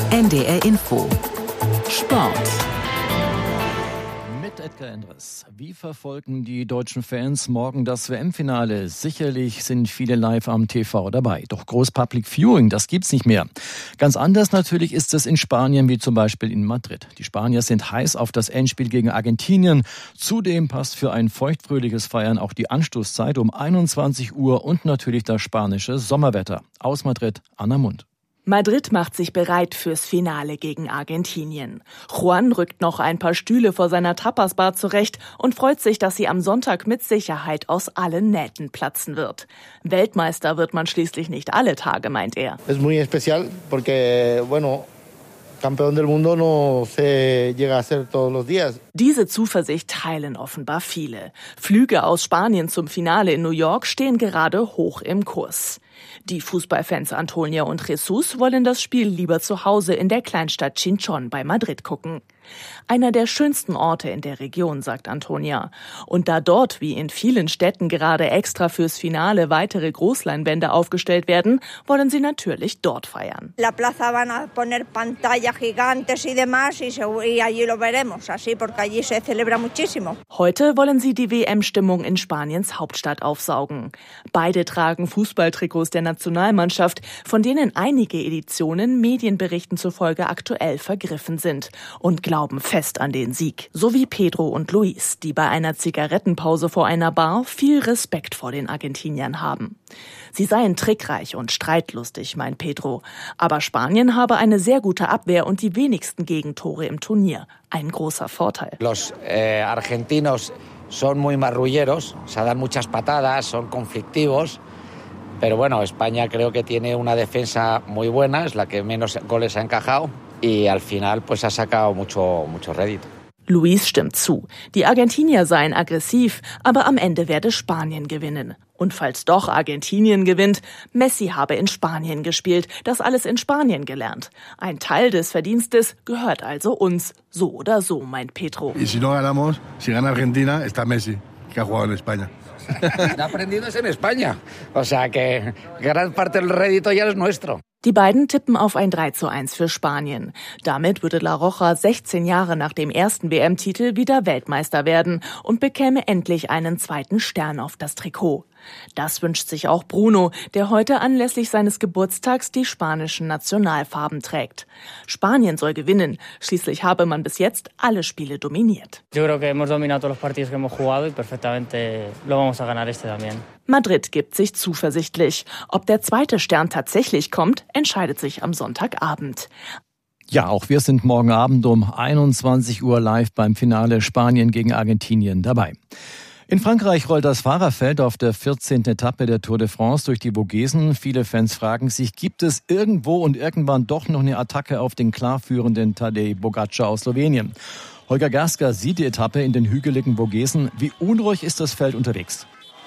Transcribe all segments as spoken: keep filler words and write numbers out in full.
N D R Info Sport. Mit Edgar Endres. Wie verfolgen die deutschen Fans morgen das W M-Finale? Sicherlich sind viele live am T V dabei. Doch groß Public Viewing, das gibt's nicht mehr. Ganz anders natürlich ist es in Spanien, wie zum Beispiel in Madrid. Die Spanier sind heiß auf das Endspiel gegen Argentinien. Zudem passt für ein feuchtfröhliches Feiern auch die Anstoßzeit um einundzwanzig Uhr und natürlich das spanische Sommerwetter. Aus Madrid, Anna Mund. Madrid macht sich bereit fürs Finale gegen Argentinien. Juan rückt noch ein paar Stühle vor seiner Tapasbar zurecht und freut sich, dass sie am Sonntag mit Sicherheit aus allen Nähten platzen wird. Weltmeister wird man schließlich nicht alle Tage, meint er. Es muy especial porque, bueno, Campeón del Mundo no se llega a ser todos los días. Diese Zuversicht teilen offenbar viele. Flüge aus Spanien zum Finale in New York stehen gerade hoch im Kurs. Die Fußballfans Antonia und Jesus wollen das Spiel lieber zu Hause in der Kleinstadt Chinchón bei Madrid gucken. Einer der schönsten Orte in der Region, sagt Antonia. Und da dort, wie in vielen Städten, gerade extra fürs Finale weitere Großleinwände aufgestellt werden, wollen sie natürlich dort feiern. La plaza van a poner pantallas gigantes y demás y allí lo veremos, así porque allí se celebra muchísimo. Heute wollen sie die W M-Stimmung in Spaniens Hauptstadt aufsaugen. Beide tragen Fußballtrikots der Nationalmannschaft, von denen einige Editionen Medienberichten zufolge aktuell vergriffen sind und glauben fest an den Sieg. So wie Pedro und Luis, die bei einer Zigarettenpause vor einer Bar viel Respekt vor den Argentiniern haben. Sie seien trickreich und streitlustig, meint Pedro. Aber Spanien habe eine sehr gute Abwehr und die wenigsten Gegentore im Turnier. Ein großer Vorteil. Los eh, argentinos son muy marrulleros, se dan muchas patadas, son conflictivos. Pero bueno, España creo que tiene una defensa muy buena, es la que menos goles ha encajado y al final pues ha sacado mucho, mucho rédito. Luis stimmt zu. Die Argentinier seien aggressiv, aber am Ende werde Spanien gewinnen. Und falls doch Argentinien gewinnt, Messi habe in Spanien gespielt, das alles in Spanien gelernt. Ein Teil des Verdienstes gehört also uns, so oder so, meint Pedro. Y si no ganamos, si gana Argentina, está Messi, que ha jugado en España. Ha aprendido en España, o sea que gran parte del rédito ya es nuestro. Die beiden tippen auf ein drei zu eins für Spanien. Damit würde La Roja sechzehn Jahre nach dem ersten W M-Titel wieder Weltmeister werden und bekäme endlich einen zweiten Stern auf das Trikot. Das wünscht sich auch Bruno, der heute anlässlich seines Geburtstags die spanischen Nationalfarben trägt. Spanien soll gewinnen. Schließlich habe man bis jetzt alle Spiele dominiert. Yo creo que hemos dominado todos los partidos que hemos jugado y perfectamente lo vamos a ganar este también. Madrid gibt sich zuversichtlich. Ob der zweite Stern tatsächlich kommt, entscheidet sich am Sonntagabend. Ja, auch wir sind morgen Abend um einundzwanzig Uhr live beim Finale Spanien gegen Argentinien dabei. In Frankreich rollt das Fahrerfeld auf der vierzehnten Etappe der Tour de France durch die Vogesen. Viele Fans fragen sich, gibt es irgendwo und irgendwann doch noch eine Attacke auf den klar führenden Tadej Pogačar aus Slowenien? Holger Gersker sieht die Etappe in den hügeligen Vogesen. Wie unruhig ist das Feld unterwegs?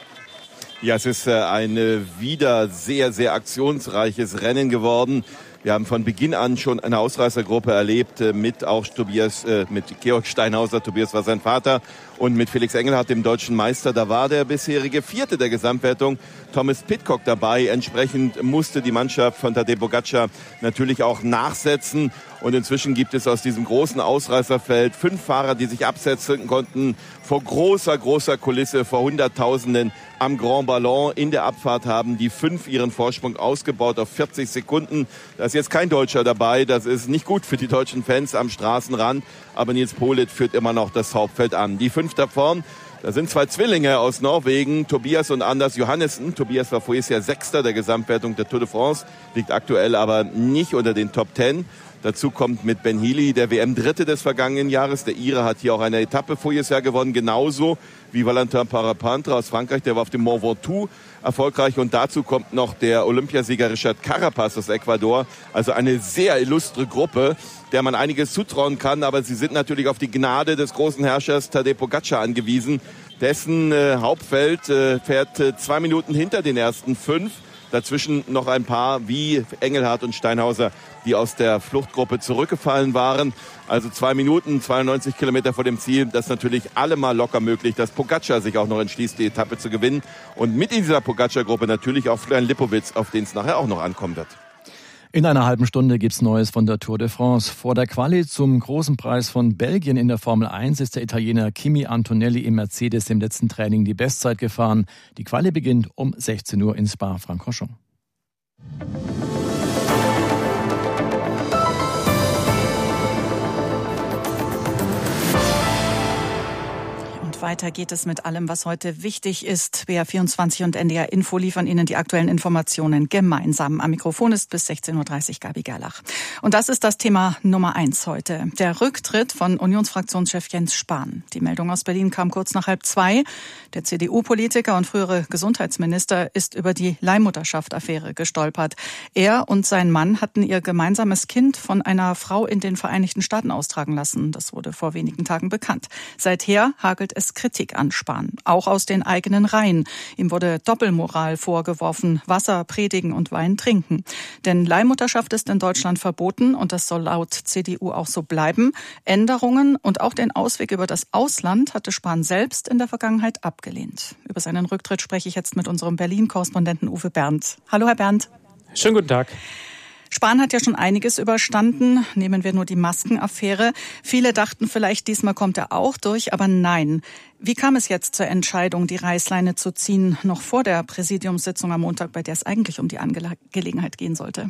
Ja, es ist ein wieder sehr, sehr aktionsreiches Rennen geworden. Wir haben von Beginn an schon eine Ausreißergruppe erlebt mit auch Tobias, äh, mit Georg Steinhauser, Tobias war sein Vater, und mit Felix Engelhardt, dem deutschen Meister. Da war der bisherige Vierte der Gesamtwertung, Thomas Pidcock, dabei. Entsprechend musste die Mannschaft von Tadej Pogačar natürlich auch nachsetzen. Und inzwischen gibt es aus diesem großen Ausreißerfeld fünf Fahrer, die sich absetzen konnten vor großer, großer Kulisse, vor Hunderttausenden am Grand Ballon. In der Abfahrt haben die fünf ihren Vorsprung ausgebaut auf vierzig Sekunden. Da ist jetzt kein Deutscher dabei. Das ist nicht gut für die deutschen Fans am Straßenrand. Aber Nils Politt führt immer noch das Hauptfeld an. Die fünf da vorn, da sind zwei Zwillinge aus Norwegen, Tobias und Anders Johannessen. Tobias war voriges Jahr Sechster der Gesamtwertung der Tour de France, liegt aktuell aber nicht unter den Top Ten. Dazu kommt mit Ben Healy der W M-Dritte des vergangenen Jahres. Der Ire hat hier auch eine Etappe voriges Jahr gewonnen, genauso wie Valentin Parapintre aus Frankreich. Der war auf dem Mont Ventoux erfolgreich. Und dazu kommt noch der Olympiasieger Richard Carapaz aus Ecuador. Also eine sehr illustre Gruppe, der man einiges zutrauen kann. Aber sie sind natürlich auf die Gnade des großen Herrschers Tadej Pogačar angewiesen. Dessen äh, Hauptfeld äh, fährt äh, zwei Minuten hinter den ersten fünf. Dazwischen noch ein paar wie Engelhardt und Steinhauser, die aus der Fluchtgruppe zurückgefallen waren. Also zwei Minuten, zweiundneunzig Kilometer vor dem Ziel. Das ist natürlich allemal locker möglich, dass Pogačar sich auch noch entschließt, die Etappe zu gewinnen. Und mit dieser Pogačar-Gruppe natürlich auch Florian Lipowitz, auf den es nachher auch noch ankommen wird. In einer halben Stunde gibt's Neues von der Tour de France. Vor der Quali zum großen Preis von Belgien in der Formel eins ist der Italiener Kimi Antonelli im Mercedes im letzten Training die Bestzeit gefahren. Die Quali beginnt um sechzehn Uhr in Spa-Francorchamps. Weiter geht es mit allem, was heute wichtig ist. B R vierundzwanzig und N D R Info liefern Ihnen die aktuellen Informationen gemeinsam. Am Mikrofon ist bis sechzehn Uhr dreißig Gabi Gerlach. Und das ist das Thema Nummer eins heute. Der Rücktritt von Unionsfraktionschef Jens Spahn. Die Meldung aus Berlin kam kurz nach halb zwei. Der C D U-Politiker und frühere Gesundheitsminister ist über die Leihmutterschaft-Affäre gestolpert. Er und sein Mann hatten ihr gemeinsames Kind von einer Frau in den Vereinigten Staaten austragen lassen. Das wurde vor wenigen Tagen bekannt. Seither hagelt es Kritik an Spahn, auch aus den eigenen Reihen. Ihm wurde Doppelmoral vorgeworfen, Wasser predigen und Wein trinken. Denn Leihmutterschaft ist in Deutschland verboten und das soll laut C D U auch so bleiben. Änderungen und auch den Ausweg über das Ausland hatte Spahn selbst in der Vergangenheit abgelehnt. Über seinen Rücktritt spreche ich jetzt mit unserem Berlin-Korrespondenten Uwe Bernd. Hallo, Herr Bernd. Schönen guten Tag. Spahn hat ja schon einiges überstanden. Nehmen wir nur die Maskenaffäre. Viele dachten vielleicht, diesmal kommt er auch durch, aber nein. Wie kam es jetzt zur Entscheidung, die Reißleine zu ziehen, noch vor der Präsidiumssitzung am Montag, bei der es eigentlich um die Angelegenheit gehen sollte?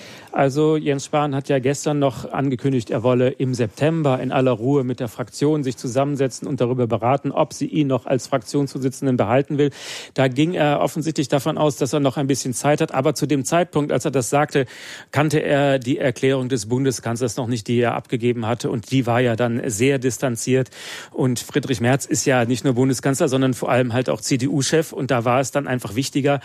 Also Jens Spahn hat ja gestern noch angekündigt, er wolle im September in aller Ruhe mit der Fraktion sich zusammensetzen und darüber beraten, ob sie ihn noch als Fraktionsvorsitzenden behalten will. Da ging er offensichtlich davon aus, dass er noch ein bisschen Zeit hat. Aber zu dem Zeitpunkt, als er das sagte, kannte er die Erklärung des Bundeskanzlers noch nicht, die er abgegeben hatte. Und die war ja dann sehr distanziert. Und Friedrich Merz ist ja nicht nur Bundeskanzler, sondern vor allem halt auch C D U-Chef. Und da war es dann einfach wichtiger,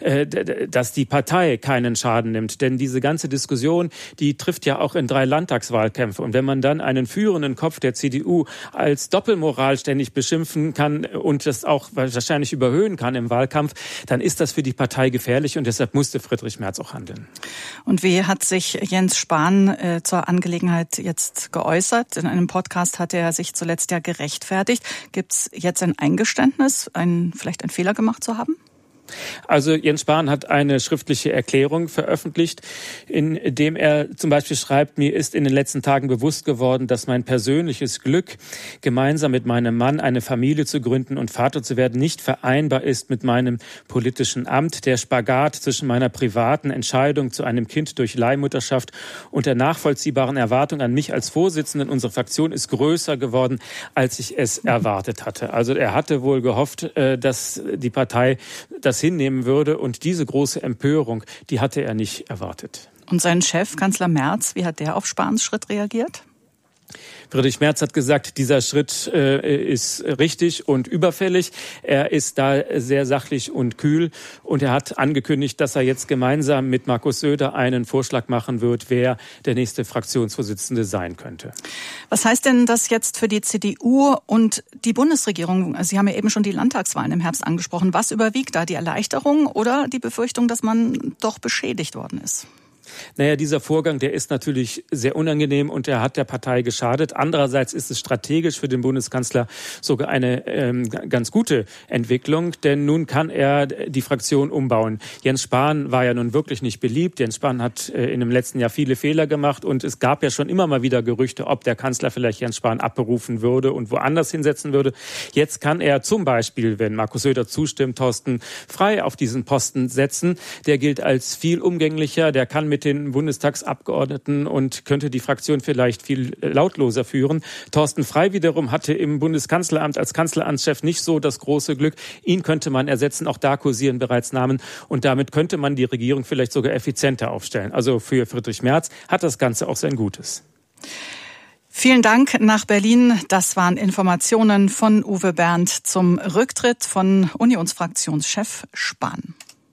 dass die Partei keinen Schaden nimmt. Denn diese ganze Diskussion Diskussion, die trifft ja auch in drei Landtagswahlkämpfe. Und wenn man dann einen führenden Kopf der C D U als Doppelmoral ständig beschimpfen kann und das auch wahrscheinlich überhöhen kann im Wahlkampf, dann ist das für die Partei gefährlich und deshalb musste Friedrich Merz auch handeln. Und wie hat sich Jens Spahn äh, zur Angelegenheit jetzt geäußert? In einem Podcast hat er sich zuletzt ja gerechtfertigt. Gibt es jetzt ein Eingeständnis, ein, vielleicht einen Fehler gemacht zu haben? Also Jens Spahn hat eine schriftliche Erklärung veröffentlicht, in dem er zum Beispiel schreibt, mir ist in den letzten Tagen bewusst geworden, dass mein persönliches Glück, gemeinsam mit meinem Mann eine Familie zu gründen und Vater zu werden, nicht vereinbar ist mit meinem politischen Amt. Der Spagat zwischen meiner privaten Entscheidung zu einem Kind durch Leihmutterschaft und der nachvollziehbaren Erwartung an mich als Vorsitzenden unserer Fraktion ist größer geworden, als ich es erwartet hatte. Also er hatte wohl gehofft, dass die Partei das hinnehmen würde. Und diese große Empörung, die hatte er nicht erwartet. Und sein Chef, Kanzler Merz, wie hat der auf Spahns Schritt reagiert? Friedrich Merz hat gesagt, dieser Schritt äh, ist richtig und überfällig. Er ist da sehr sachlich und kühl. Und er hat angekündigt, dass er jetzt gemeinsam mit Markus Söder einen Vorschlag machen wird, wer der nächste Fraktionsvorsitzende sein könnte. Was heißt denn das jetzt für die C D U und die Bundesregierung? Sie haben ja eben schon die Landtagswahlen im Herbst angesprochen. Was überwiegt da, die Erleichterung oder die Befürchtung, dass man doch beschädigt worden ist? Naja, dieser Vorgang, der ist natürlich sehr unangenehm und er hat der Partei geschadet. Andererseits ist es strategisch für den Bundeskanzler sogar eine ähm, ganz gute Entwicklung, denn nun kann er die Fraktion umbauen. Jens Spahn war ja nun wirklich nicht beliebt. Jens Spahn hat äh, in dem letzten Jahr viele Fehler gemacht und es gab ja schon immer mal wieder Gerüchte, ob der Kanzler vielleicht Jens Spahn abberufen würde und woanders hinsetzen würde. Jetzt kann er zum Beispiel, wenn Markus Söder zustimmt, Thorsten Frey auf diesen Posten setzen. Der gilt als viel umgänglicher, der kann mit den Bundestagsabgeordneten und könnte die Fraktion vielleicht viel lautloser führen. Thorsten Frey wiederum hatte im Bundeskanzleramt als Kanzleramtschef nicht so das große Glück. Ihn könnte man ersetzen, auch da kursieren bereits Namen und damit könnte man die Regierung vielleicht sogar effizienter aufstellen. Also für Friedrich Merz hat das Ganze auch sein Gutes. Vielen Dank nach Berlin. Das waren Informationen von Uwe Bernd zum Rücktritt von Unionsfraktionschef Spahn.